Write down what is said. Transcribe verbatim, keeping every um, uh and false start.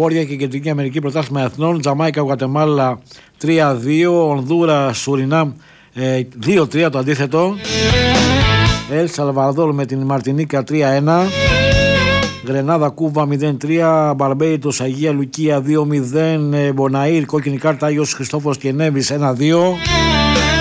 Βόρεια και Κεντρική Αμερική πρωτάθλημα εθνών. Τζαμάικα, Γουατεμάλα τρία δύο. Ονδούρα, Σουρινάμ δύο τρία το αντίθετο. Ελ Σαλβαδόρ με την Μαρτινίκα τρία ένα. Γρενάδα, Κούβα μηδέν τρία. Μπαρμπέιτος, Αγία Λουκία δύο μηδέν. Μποναήρ, κόκκινη κάρτα, Άγιος Χριστόφορος και Νέβης ένα δύο.